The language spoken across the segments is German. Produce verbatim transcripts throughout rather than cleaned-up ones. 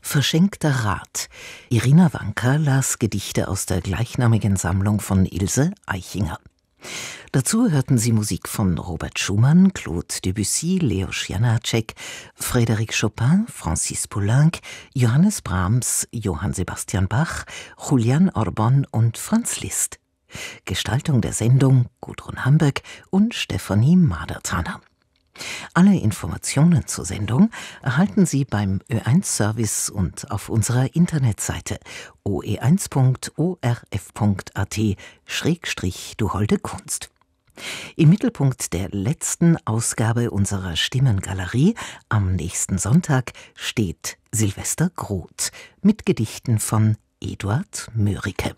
Verschenkter Rat. Irina Wanka las Gedichte aus der gleichnamigen Sammlung von Ilse Aichinger. Dazu hörten Sie Musik von Robert Schumann, Claude Debussy, Leos Janáček, Frédéric Chopin, Francis Poulenc, Johannes Brahms, Johann Sebastian Bach, Julian Orbon und Franz Liszt. Gestaltung der Sendung Gudrun Hamburg und Stefanie Madertaner. Alle Informationen zur Sendung erhalten Sie beim Ö eins Service und auf unserer Internetseite o e eins punkt o r f punkt a t Schrägstrich du holde Kunst. Im Mittelpunkt der letzten Ausgabe unserer Stimmengalerie am nächsten Sonntag steht Silvester Groth mit Gedichten von Eduard Mörike.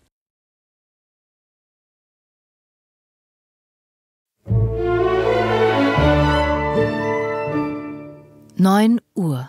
neun Uhr.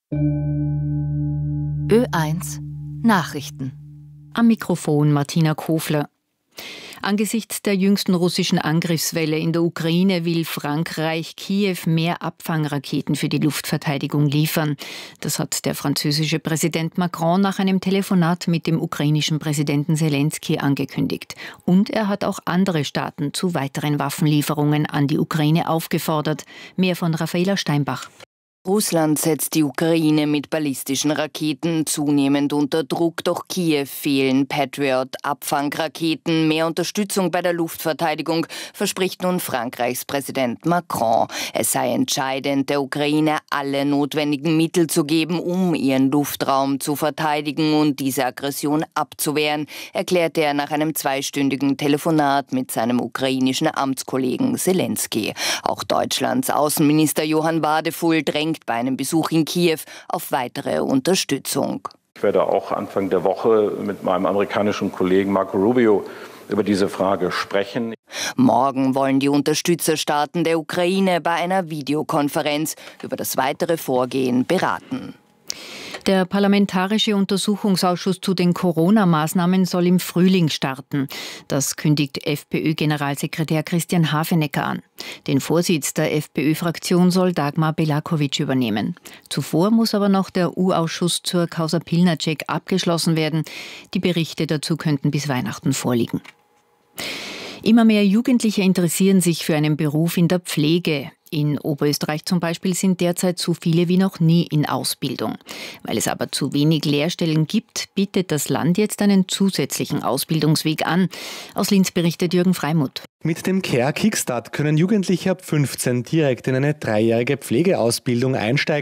Ö eins Nachrichten. Am Mikrofon Martina Kofler. Angesichts der jüngsten russischen Angriffswelle in der Ukraine will Frankreich Kiew mehr Abfangraketen für die Luftverteidigung liefern. Das hat der französische Präsident Macron nach einem Telefonat mit dem ukrainischen Präsidenten Selenskyj angekündigt. Und er hat auch andere Staaten zu weiteren Waffenlieferungen an die Ukraine aufgefordert. Mehr von Raffaela Steinbach. Russland setzt die Ukraine mit ballistischen Raketen zunehmend unter Druck, doch Kiew fehlen Patriot-Abfangraketen. Mehr Unterstützung bei der Luftverteidigung verspricht nun Frankreichs Präsident Macron. Es sei entscheidend, der Ukraine alle notwendigen Mittel zu geben, um ihren Luftraum zu verteidigen und diese Aggression abzuwehren, erklärte er nach einem zweistündigen Telefonat mit seinem ukrainischen Amtskollegen Selenskyj. Auch Deutschlands Außenminister Johann Wadefull drängt bei einem Besuch in Kiew auf weitere Unterstützung. Ich werde auch Anfang der Woche mit meinem amerikanischen Kollegen Marco Rubio über diese Frage sprechen. Morgen wollen die Unterstützerstaaten der Ukraine bei einer Videokonferenz über das weitere Vorgehen beraten. Der Parlamentarische Untersuchungsausschuss zu den Corona-Maßnahmen soll im Frühling starten. Das kündigt FPÖ-Generalsekretär Christian Hafenecker an. Den Vorsitz der FPÖ-Fraktion soll Dagmar Belakovic übernehmen. Zuvor muss aber noch der U-Ausschuss zur Causa Pilnacek abgeschlossen werden. Die Berichte dazu könnten bis Weihnachten vorliegen. Immer mehr Jugendliche interessieren sich für einen Beruf in der Pflege. In Oberösterreich zum Beispiel sind derzeit so viele wie noch nie in Ausbildung. Weil es aber zu wenig Lehrstellen gibt, bietet das Land jetzt einen zusätzlichen Ausbildungsweg an. Aus Linz berichtet Jürgen Freimuth. Mit dem Care Kickstart können Jugendliche ab fünfzehn direkt in eine dreijährige Pflegeausbildung einsteigen.